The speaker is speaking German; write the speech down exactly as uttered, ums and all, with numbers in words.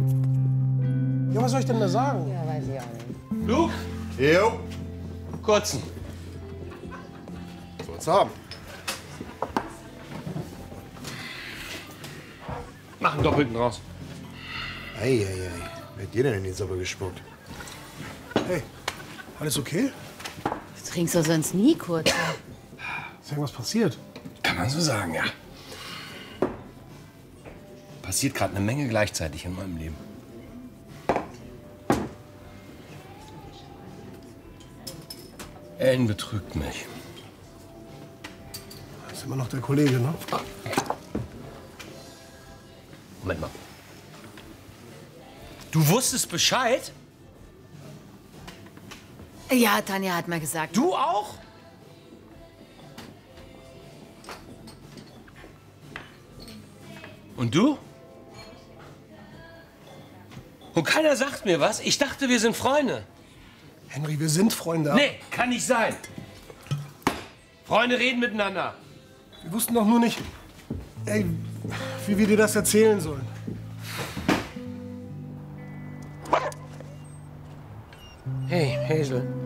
Ja, was soll ich denn da sagen? Ja, weiß ich auch nicht. Luke? Jo. Kurzen. Soll's haben. Mach einen Doppelten raus. Ei, ei, ei. Wer hat dir denn in die Suppe gespuckt? Hey, alles okay? Du trinkst doch sonst nie kurz. Ist irgendwas passiert? Kann man so sagen, ja. Passiert gerade eine Menge gleichzeitig in meinem Leben. Ellen betrügt mich. Das ist immer noch der Kollege, ne? Moment mal. Du wusstest Bescheid? Ja, Tanja hat mal gesagt. Du auch? Und du? Und keiner sagt mir was. Ich dachte, wir sind Freunde. Henry, wir sind Freunde. Nee, kann nicht sein. Freunde reden miteinander. Wir wussten doch nur nicht, ey, wie wir dir das erzählen sollen. Hey, Hazel.